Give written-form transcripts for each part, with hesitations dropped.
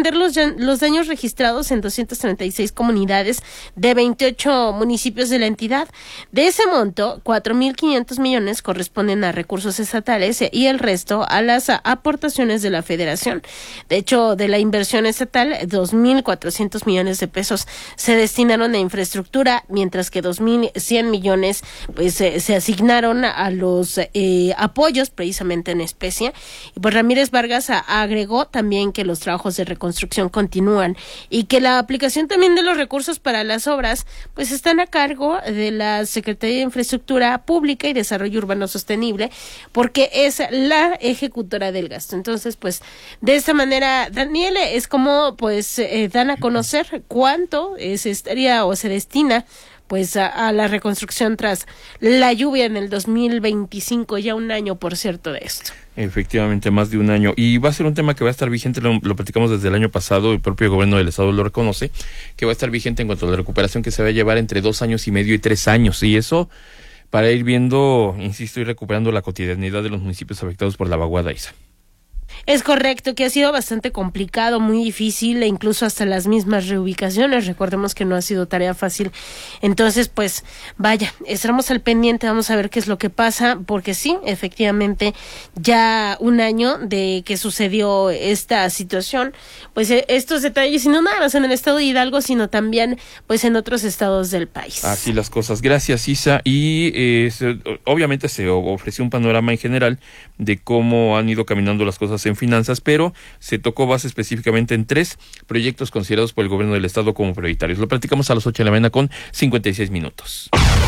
atender los daños registrados en 236 comunidades de 28 municipios de la entidad. De ese monto, 4.500 millones corresponden a recursos estatales y el resto a las aportaciones de la Federación. De hecho, de la inversión estatal, 2.400 millones de pesos se destinaron a infraestructura, mientras que 2.100 millones pues se asignaron a los apoyos precisamente en especie. Y pues Ramírez Vargas agregó también que los trabajos de reconstrucción continúan y que la aplicación también de los recursos para las obras pues están a cargo de la Secretaría de Infraestructura Pública y Desarrollo Urbano Sostenible, porque es la ejecutora del gasto. Entonces, pues de esta manera, Daniel, es como pues dan a conocer cuánto se estaría o se destina pues a la reconstrucción tras la lluvia en el 2025, ya un año, por cierto, de esto. Efectivamente, más de un año. Y va a ser un tema que va a estar vigente, lo platicamos desde el año pasado, el propio gobierno del estado lo reconoce, que va a estar vigente en cuanto a la recuperación, que se va a llevar entre 2 años y medio y 3 años. Y eso para ir viendo, insisto, y recuperando la cotidianidad de los municipios afectados por la vaguada, Isa. Es correcto, que ha sido bastante complicado, muy difícil, e incluso hasta las mismas reubicaciones. Recordemos que no ha sido tarea fácil. Entonces, pues, vaya, estaremos al pendiente, vamos a ver qué es lo que pasa, porque sí, efectivamente, ya un año de que sucedió esta situación, pues estos detalles, y no nada más en el estado de Hidalgo, sino también, pues, en otros estados del país. Así las cosas. Gracias, Isa. Y obviamente se ofreció un panorama en general de cómo han ido caminando las cosas en finanzas, pero se tocó base específicamente en 3 proyectos considerados por el gobierno del estado como prioritarios. Lo platicamos a las 8 de la mañana con 56 minutos.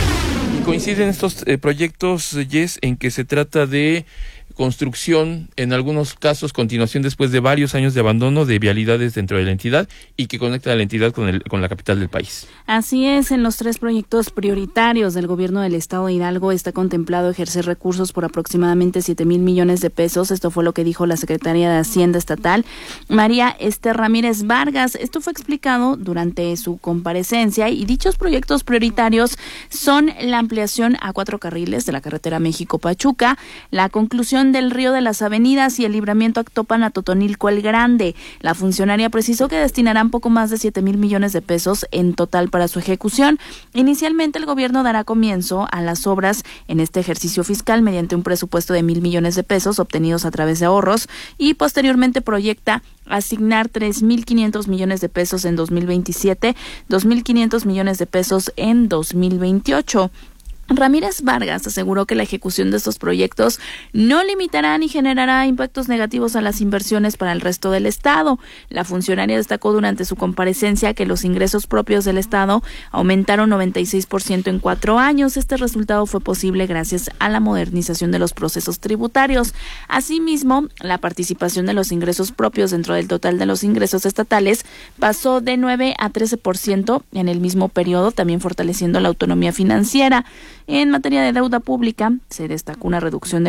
Y coinciden estos proyectos, Jess, en que se trata de construcción, en algunos casos continuación después de varios años de abandono de vialidades dentro de la entidad y que conecta a la entidad con la capital del país. Así es, en los 3 proyectos prioritarios del gobierno del estado de Hidalgo está contemplado ejercer recursos por aproximadamente 7,000 millones de pesos. Esto fue lo que dijo la secretaria de Hacienda estatal, María Esther Ramírez Vargas. Esto fue explicado durante su comparecencia y dichos proyectos prioritarios son la ampliación a 4 carriles de la carretera México-Pachuca, la conclusión del Río de las Avenidas y el libramiento Actopan a Totonilco el Grande. La funcionaria precisó que destinarán poco más de 7,000 millones de pesos en total para su ejecución. Inicialmente el gobierno dará comienzo a las obras en este ejercicio fiscal mediante un presupuesto de 1,000 millones de pesos obtenidos a través de ahorros y posteriormente proyecta asignar 3,500 millones de pesos en 2027, 2,500 millones de pesos en 2028. Ramírez Vargas aseguró que la ejecución de estos proyectos no limitará ni generará impactos negativos a las inversiones para el resto del estado. La funcionaria destacó durante su comparecencia que los ingresos propios del estado aumentaron 96% en 4 años. Este resultado fue posible gracias a la modernización de los procesos tributarios. Asimismo, la participación de los ingresos propios dentro del total de los ingresos estatales pasó de 9 a 13% en el mismo periodo, también fortaleciendo la autonomía financiera. En materia de deuda pública, se destacó una reducción de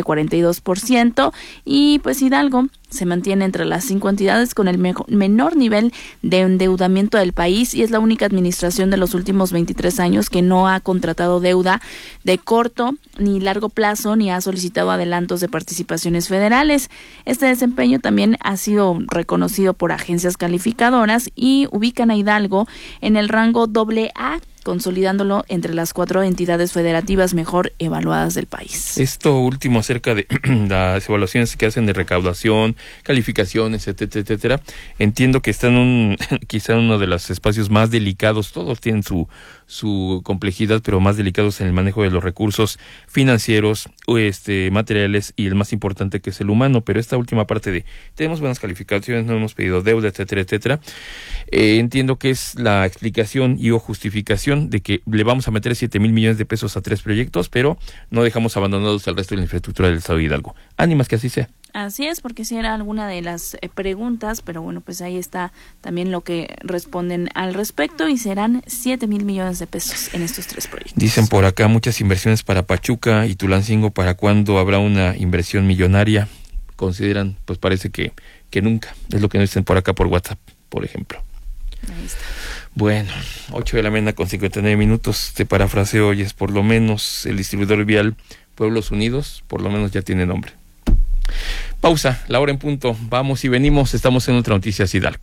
42% y pues Hidalgo se mantiene entre las 5 entidades con el menor nivel de endeudamiento del país y es la única administración de los últimos 23 años que no ha contratado deuda de corto ni largo plazo ni ha solicitado adelantos de participaciones federales. Este desempeño también ha sido reconocido por agencias calificadoras y ubican a Hidalgo en el rango AA, consolidándolo entre las 4 entidades federativas mejor evaluadas del país. Esto último acerca de las evaluaciones que hacen de recaudación, calificaciones, etcétera, entiendo que está en quizá uno de los espacios más delicados. Todos tienen su complejidad, pero más delicados en el manejo de los recursos financieros, materiales y el más importante que es el humano. Pero esta última parte de tenemos buenas calificaciones, no hemos pedido deuda, etcétera, entiendo que es la explicación y o justificación de que le vamos a meter 7,000 millones de pesos a 3 proyectos, pero no dejamos abandonados al resto de la infraestructura del estado de Hidalgo. Ánimas que así sea. Así es, porque sí era alguna de las preguntas, pero bueno, pues ahí está también lo que responden al respecto y serán 7,000 millones de pesos en estos 3 proyectos. Dicen por acá muchas inversiones para Pachuca y Tulancingo. ¿Para cuándo habrá una inversión millonaria? Consideran, pues parece que nunca. Es lo que nos dicen por acá por WhatsApp, por ejemplo. Ahí está. Bueno, 8 de la mañana con 59 minutos. Te parafraseo, hoy es por lo menos el distribuidor vial Pueblos Unidos, por lo menos ya tiene nombre. Pausa, la hora en punto. Vamos y venimos. Estamos en Ultra Noticias Hidalgo.